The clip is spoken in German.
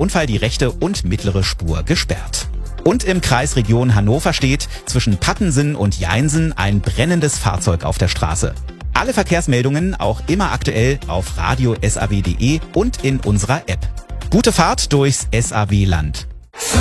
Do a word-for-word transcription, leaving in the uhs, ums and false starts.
Unfall die rechte und mittlere Spur gesperrt. Und im Kreis Region Hannover steht zwischen Pattensen und Jainsen ein brennendes Fahrzeug auf der Straße. Alle Verkehrsmeldungen auch immer aktuell auf radio punkt s a w punkt d e und in unserer App. Gute Fahrt durchs S A W-Land.